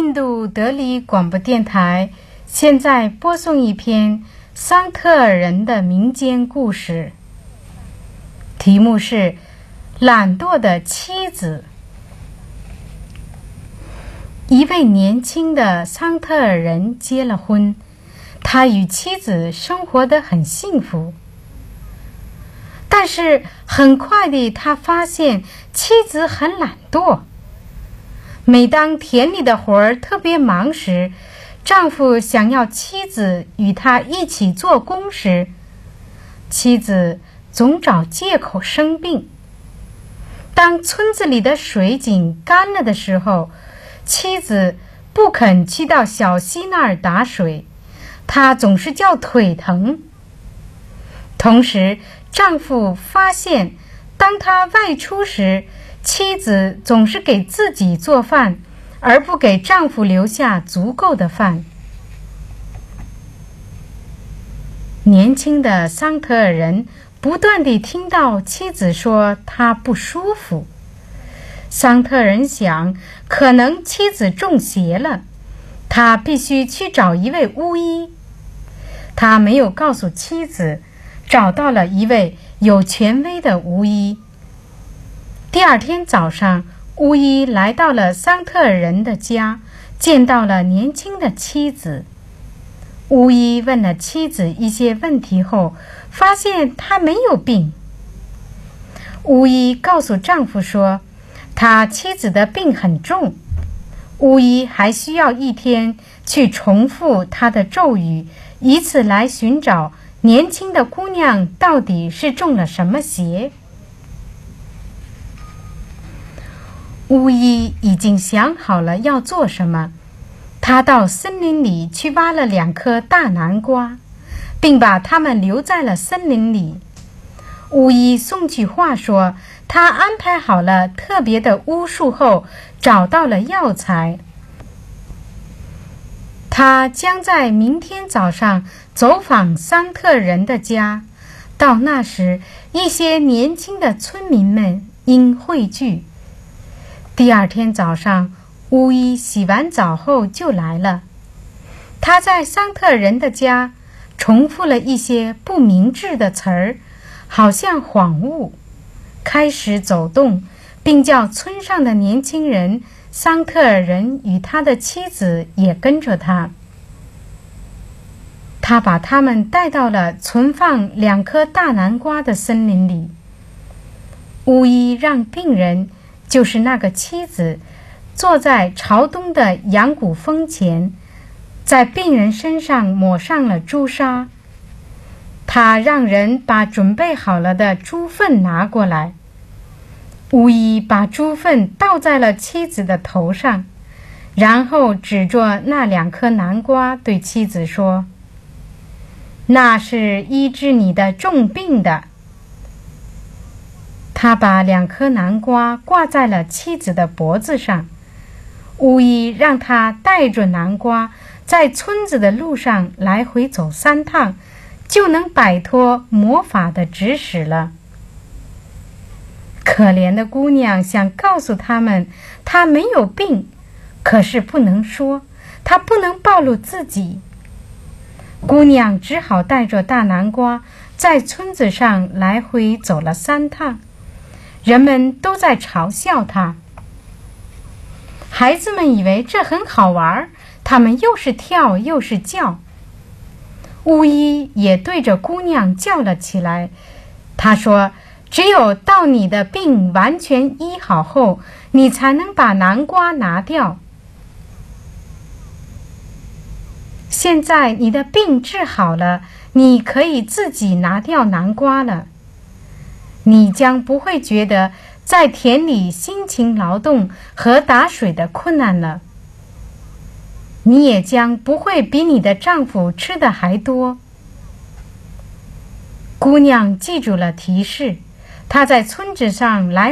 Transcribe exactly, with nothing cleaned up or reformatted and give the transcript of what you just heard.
印度德里广播电台现在播送一篇桑特尔人的民间故事，题目是懒惰的妻子。一位年轻的桑特尔人结了婚，他与妻子生活得很幸福。但是很快地，他发现妻子很懒惰。每当田里的活儿特别忙时，丈夫想要妻子与他一起做工时，妻子总找借口生病。当村子里的水井干了的时候，妻子不肯去到小溪那儿打水，她总是叫腿疼。同时，丈夫发现，当他外出时，妻子总是给自己做饭，而不给丈夫留下足够的饭。年轻的桑特尔人不断地听到妻子说她不舒服。桑特尔人想，可能妻子中邪了，他必须去找一位巫医。他没有告诉妻子，找到了一位有权威的巫医。第二天早上，巫医来到了桑特尔人的家，见到了年轻的妻子。巫医问了妻子一些问题后，发现她没有病。巫医告诉丈夫说，他妻子的病很重，巫医还需要一天去重复他的咒语，以此来寻找年轻的姑娘到底是中了什么邪。巫医已经想好了要做什么，他到森林里去挖了两颗大南瓜，并把它们留在了森林里。巫医送去话说，他安排好了特别的巫术后，找到了药材。他将在明天早上走访桑特尔人的家，到那时，一些年轻的村民们应汇聚。第二天早上，巫医洗完澡后就来了。他在桑特尔人的家重复了一些不明智的词儿，好像恍悟，开始走动，并叫村上的年轻人桑特尔人与他的妻子也跟着他。他把他们带到了存放两颗大南瓜的森林里。巫医让病人，就是那个妻子，坐在朝东的羊骨峰前，在病人身上抹上了朱砂。他让人把准备好了的猪粪拿过来。巫医把猪粪倒在了妻子的头上，然后指着那两颗南瓜对妻子说，那是医治你的重病的。他把两颗南瓜挂在了妻子的脖子上。巫医让他带着南瓜在村子的路上来回走三趟，就能摆脱魔法的指使了。可怜的姑娘想告诉他们，她没有病，可是不能说，她不能暴露自己。姑娘只好带着大南瓜在村子上来回走了三趟。人们都在嘲笑她。孩子们以为这很好玩，他们又是跳又是叫。巫医也对着姑娘叫了起来，他说，只有到你的病完全医好后，你才能把南瓜拿掉。现在你的病治好了，你可以自己拿掉南瓜了。你将不会觉得在田里辛勤劳动和打水的困难了。你也将不会比你的丈夫吃的还多。姑娘记住了提示，她在村子上来